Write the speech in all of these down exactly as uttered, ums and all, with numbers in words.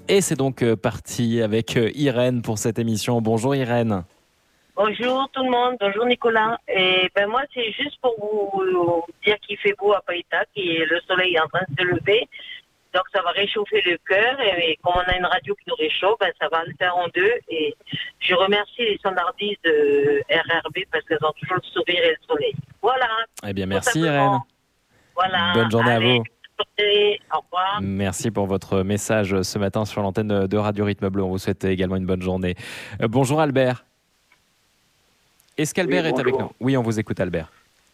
Et c'est donc euh, parti avec euh, Irène pour cette émission. Bonjour Irène. Bonjour tout le monde, bonjour Nicolas. Et ben moi c'est juste pour vous dire qu'il fait beau à Païta, que le soleil est en train de se lever, donc ça va réchauffer le cœur et comme on a une radio qui nous réchauffe, ben ça va le faire en deux. Et je remercie les standardistes de R R B parce qu'elles ont toujours le sourire et le soleil. Voilà. Eh bien Tout merci simplement. Irène. Voilà. Bonne journée Allez, à vous. bonne journée. Au revoir. Merci pour votre message ce matin sur l'antenne de Radio Rythme Bleu. On vous souhaite également une bonne journée. Euh, bonjour Albert. Est-ce qu'Albert Oui, est avec nous? bonjour. Oui, on vous écoute Albert.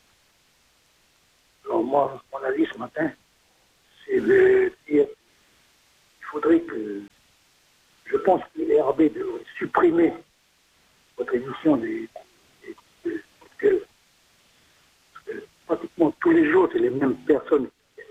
Alors moi, mon avis ce matin, c'est de dire qu'il faudrait que, je pense que les R B devraient supprimer votre émission des, des- des- parce que, parce que pratiquement tous les jours, c'est les mêmes personnes.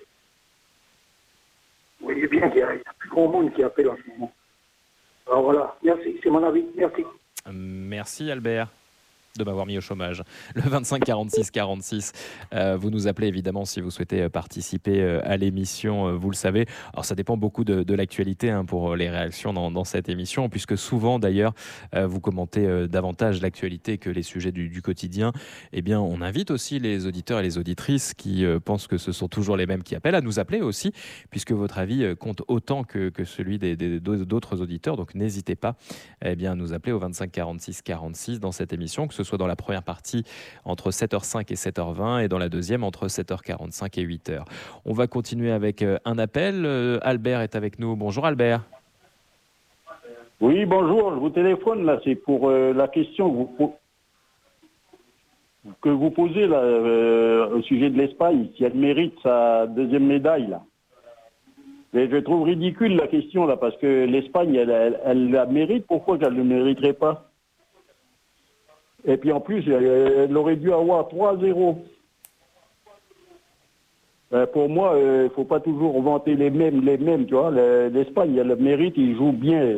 Vous voyez bien qu'il y a, il y a plus grand monde qui appelle en ce moment. Alors voilà, merci, c'est mon avis, merci. Merci Albert de m'avoir mis au chômage. Le vingt-cinq quarante-six quarante-six, euh, vous nous appelez évidemment si vous souhaitez participer euh, à l'émission, euh, vous le savez. Alors ça dépend beaucoup de, de l'actualité hein, pour les réactions dans, dans cette émission, puisque souvent d'ailleurs euh, vous commentez euh, davantage l'actualité que les sujets du, du quotidien. Eh bien on invite aussi les auditeurs et les auditrices qui euh, pensent que ce sont toujours les mêmes qui appellent à nous appeler aussi, puisque votre avis euh, compte autant que, que celui des, des- d'autres auditeurs. Donc n'hésitez pas eh bien, à nous appeler au vingt-cinq quarante-six quarante-six dans cette émission, que ce soit dans la première partie entre sept heures cinq et sept heures vingt et dans la deuxième entre sept heures quarante-cinq et huit heures. On va continuer avec euh, un appel. Euh, Albert est avec nous. Bonjour Albert. Oui, bonjour, je vous téléphone là, c'est pour euh, la question que vous, po- que vous posez là, euh, au sujet de l'Espagne, si elle mérite sa deuxième médaille là. Mais je trouve ridicule la question là, parce que l'Espagne, elle, elle, elle la mérite, pourquoi qu'elle ne mériterait pas? Et puis en plus, elle, elle aurait dû avoir trois zéro. Ben, pour moi, il euh, ne faut pas toujours vanter les mêmes, les mêmes, tu vois. Le- L'Espagne, elle le mérite, ils jouent bien.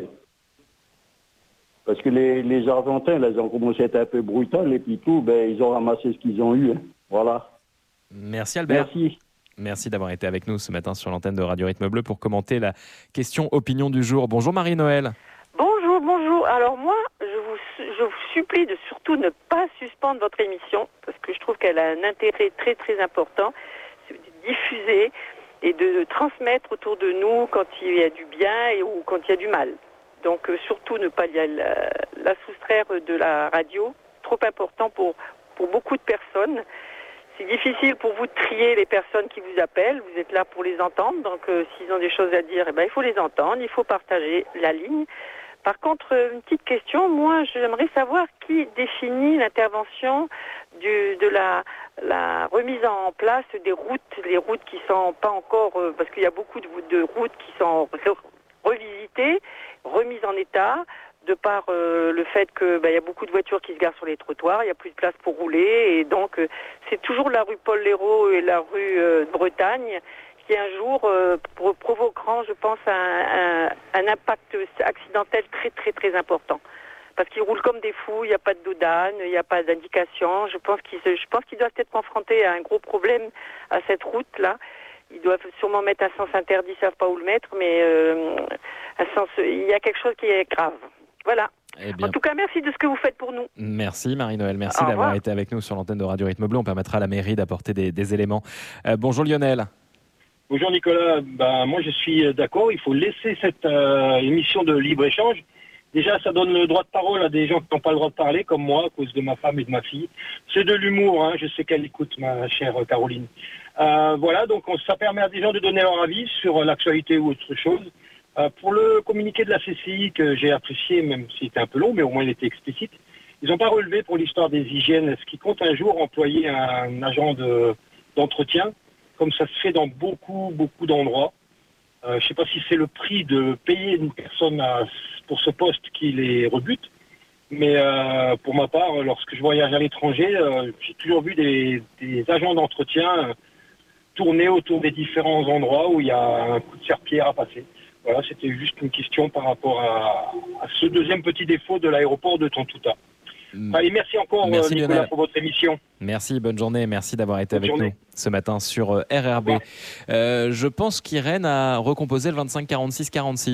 Parce que les, les Argentins, là, ils ont commencé à être un peu brutals, et puis tout, ben, ils ont ramassé ce qu'ils ont eu. Hein. Voilà. Merci Albert. Merci. Merci d'avoir été avec nous ce matin sur l'antenne de Radio Rythme Bleu pour commenter la question opinion du jour. Bonjour Marie-Noël. Bonjour, bonjour. Alors moi, je vous, je vous supplie de surtout ne pas suspendre votre émission, parce que je trouve qu'elle a un intérêt très très important, c'est de diffuser et de transmettre autour de nous quand il y a du bien et, ou quand il y a du mal. Donc euh, surtout ne pas la, la, la soustraire de la radio, trop important pour, pour beaucoup de personnes. C'est difficile pour vous de trier les personnes qui vous appellent, vous êtes là pour les entendre, donc euh, s'ils ont des choses à dire, eh ben, il faut les entendre, il faut partager la ligne. Par contre, une petite question, moi j'aimerais savoir qui définit l'intervention du, de la, la remise en place des routes, les routes qui sont pas encore, euh, parce qu'il y a beaucoup de, de routes qui sont revisitées, remises en état, de par euh, le fait que bah, y a beaucoup de voitures qui se garent sur les trottoirs, il n'y a plus de place pour rouler, et donc euh, c'est toujours la rue Paul Léraud et la rue euh, de Bretagne qui un jour euh, pro- provoqueront, je pense, un, un, un impact accidentel très très très important. Parce qu'ils roulent comme des fous, il n'y a pas de dodane, il n'y a pas d'indication. Je pense qu'ils je pense qu'ils doivent être confrontés à un gros problème à cette route-là. Ils doivent sûrement mettre un sens interdit, ils ne savent pas où le mettre, mais euh, un sens, il y a quelque chose qui est grave. Voilà. Eh bien, En tout cas, merci de ce que vous faites pour nous. merci Marie-Noël. Merci Au d'avoir revoir. été avec nous sur l'antenne de Radio Rythme Bleu. On permettra à la mairie d'apporter des, des éléments. Euh, bonjour Lionel. Bonjour Nicolas, ben, moi je suis d'accord, il faut laisser cette euh, émission de libre-échange. Déjà ça donne le droit de parole à des gens qui n'ont pas le droit de parler, comme moi, à cause de ma femme et de ma fille. C'est de l'humour, hein, je sais qu'elle écoute, ma chère Caroline. Euh, voilà, donc on, ça permet à des gens de donner leur avis sur l'actualité ou autre chose. Euh, pour le communiqué de la C C I, que j'ai apprécié, même s'il était un peu long, mais au moins il était explicite, ils n'ont pas relevé pour l'histoire des hygiènes. Est-ce qu'ils comptent un jour employer un agent de, d'entretien comme ça se fait dans beaucoup, beaucoup d'endroits. Euh, je ne sais pas si c'est le prix de payer une personne à, pour ce poste qui les rebute, mais euh, pour ma part, lorsque je voyage à l'étranger, euh, j'ai toujours vu des, des agents d'entretien euh, tourner autour des différents endroits où il y a un coup de serpillière à passer. Voilà, c'était juste une question par rapport à, à ce deuxième petit défaut de l'aéroport de Tontouta. Allez, merci encore Merci, Nicolas Lionel. pour votre émission. Merci, bonne journée. Merci d'avoir été Bonne avec journée. nous ce matin sur euh, R R B. Euh, je pense qu'Irène a recomposé le vingt-cinq quarante-six quarante-six.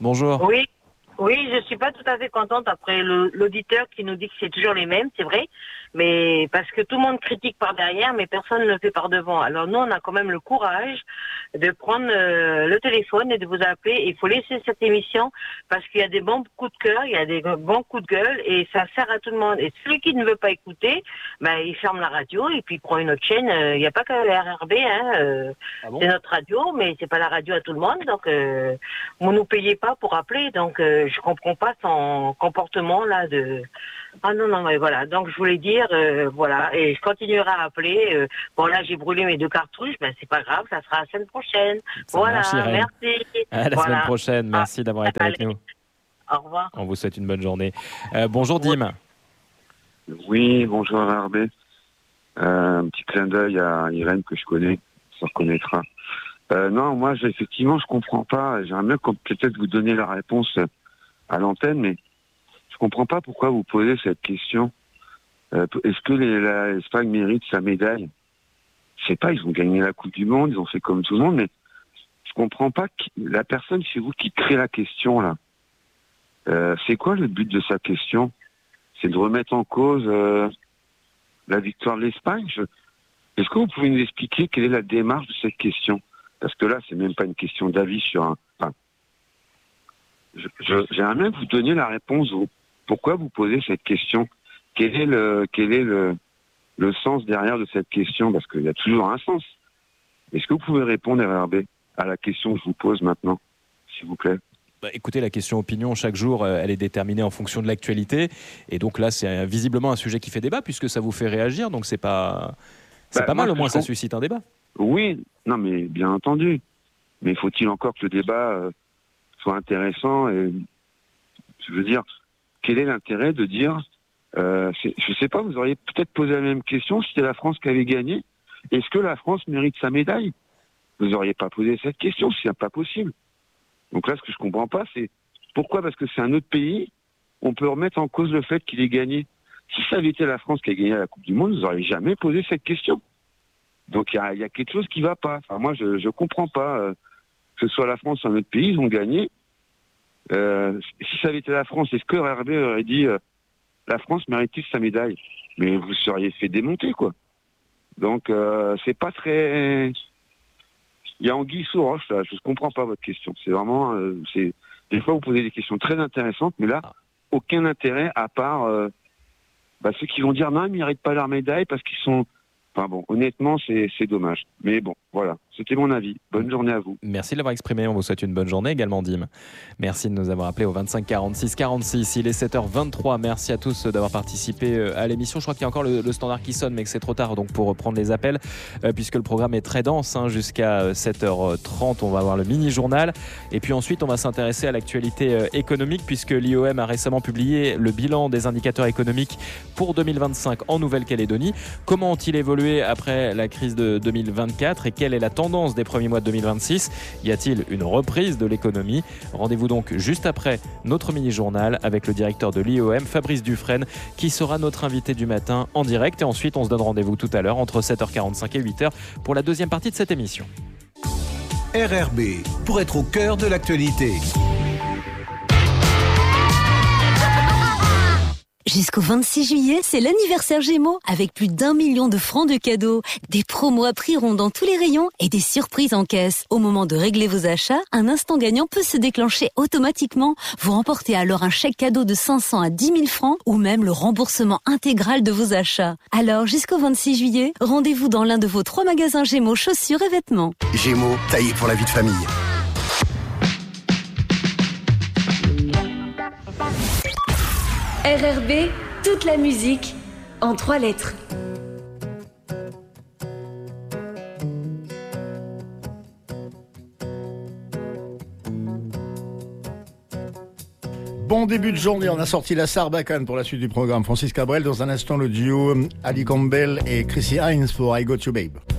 bonjour. Oui, oui, je suis pas tout à fait contente après le, l'auditeur qui nous dit que c'est toujours les mêmes, c'est vrai, mais parce que tout le monde critique par derrière, mais personne ne le fait par devant. Alors nous, on a quand même le courage de prendre euh, le téléphone et de vous appeler. Il faut laisser cette émission parce qu'il y a des bons coups de cœur, il y a des bons coups de gueule et ça sert à tout le monde. Et celui qui ne veut pas écouter, ben il ferme la radio et puis il prend une autre chaîne. Il n'y a pas que la R R B, hein. Euh, ah bon c'est notre radio, mais c'est pas la radio à tout le monde. Donc euh, vous nous payez pas pour appeler, donc euh, je comprends pas son comportement là de. Ah non non mais voilà. Donc je voulais dire euh, voilà et je continuerai à appeler. Euh, bon là j'ai brûlé mes deux cartouches, ben c'est pas grave, ça sera la semaine prochaine. Ça voilà, marche, merci. À la voilà. semaine prochaine. Merci ah, d'avoir été allez. avec nous. Au revoir. On vous souhaite une bonne journée. Euh, bonjour Dim. Oui, bonjour R R B. Euh, un petit clin d'œil à Irène que je connais, ça reconnaîtra. Euh, non, moi, je, effectivement, je comprends pas. J'aimerais bien peut-être vous donner la réponse à l'antenne, mais je comprends pas pourquoi vous posez cette question. Euh, est-ce que les, la, l'Espagne mérite sa médaille? Je sais pas, ils ont gagné la Coupe du Monde, ils ont fait comme tout le monde, mais je comprends pas qui, la personne chez vous qui crée la question, là. Euh, c'est quoi le but de sa question? C'est de remettre en cause euh, la victoire de l'Espagne? je... Est-ce que vous pouvez nous expliquer quelle est la démarche de cette question? Parce que là, c'est même pas une question d'avis sur un... Enfin, je, je, j'aimerais bien vous donner la réponse. Vous. Pourquoi vous posez cette question? Quel est le, quel est le, le sens derrière de cette question? Parce qu'il y a toujours un sens. Est-ce que vous pouvez répondre, R R B, à la question que je vous pose maintenant, s'il vous plaît? Bah, écoutez, la question opinion, chaque jour, euh, elle est déterminée en fonction de l'actualité. Et donc là, c'est euh, visiblement un sujet qui fait débat, puisque ça vous fait réagir. Donc c'est pas, c'est bah, pas mal, au moins, ça comp... suscite un débat. Oui, non, mais bien entendu. Mais faut-il encore que le débat euh, soit intéressant et, je veux dire, quel est l'intérêt de dire... Euh, je sais pas, vous auriez peut-être posé la même question si c'était la France qui avait gagné. Est-ce que la France mérite sa médaille? Vous n'auriez pas posé cette question, c'est pas possible. Donc là, ce que je comprends pas, c'est pourquoi, parce que c'est un autre pays, on peut remettre en cause le fait qu'il ait gagné. Si ça avait été la France qui a gagné la Coupe du Monde, vous n'auriez jamais posé cette question. Donc il y a, y a quelque chose qui va pas. Enfin, moi, je je comprends pas. Euh, que ce soit la France ou un autre pays, ils ont gagné. Euh, si ça avait été la France, est-ce que R R B aurait dit euh, la France mérite-t-il sa médaille? Mais vous seriez fait démonter, quoi. Donc euh, c'est pas très... Il y a anguille sous roche, là. Je ne comprends pas votre question. C'est vraiment... Euh, c'est... Des fois, vous posez des questions très intéressantes, mais là, aucun intérêt à part euh, bah, ceux qui vont dire non, ils ne méritent pas leur médaille parce qu'ils sont... Enfin bon, honnêtement, c'est, c'est dommage. Mais bon, voilà, c'était mon avis. Bonne journée à vous. Merci de l'avoir exprimé. On vous souhaite une bonne journée également, Dim. Merci de nous avoir appelé au vingt-cinq quarante-six quarante-six. Il est sept heures vingt-trois. Merci à tous d'avoir participé à l'émission. Je crois qu'il y a encore le, le standard qui sonne, mais que c'est trop tard donc pour reprendre les appels, euh, puisque le programme est très dense. Hein, jusqu'à sept heures trente, on va avoir le mini-journal. Et puis ensuite, on va s'intéresser à l'actualité euh, économique, puisque l'I O M a récemment publié le bilan des indicateurs économiques pour deux mille vingt-cinq en Nouvelle-Calédonie. Comment ont-ils évolué après la crise de deux mille vingt-quatre et quelle est la tendance des premiers mois de deux mille vingt-six? Y a-t-il une reprise de l'économie? Rendez-vous donc juste après notre mini-journal avec le directeur de l'I O M, Fabrice Dufresne, qui sera notre invité du matin en direct. Et ensuite, on se donne rendez-vous tout à l'heure entre sept heures quarante-cinq et huit heures pour la deuxième partie de cette émission. R R B, pour être au cœur de l'actualité. Jusqu'au vingt-six juillet, c'est l'anniversaire Gémeaux avec plus d'un million de francs de cadeaux, des promos à prix rond dans tous les rayons et des surprises en caisse. Au moment de régler vos achats, un instant gagnant peut se déclencher automatiquement. Vous remportez alors un chèque cadeau de cinq cents à dix mille francs ou même le remboursement intégral de vos achats. Alors, jusqu'au vingt-six juillet, rendez-vous dans l'un de vos trois magasins Gémeaux chaussures et vêtements. Gémeaux, taillé pour la vie de famille. R R B, toute la musique en trois lettres. Bon début de journée, on a sorti la Sarbacane pour la suite du programme. Francis Cabrel, dans un instant le duo Ali Campbell et Chrissy Hines pour I Got You Babe.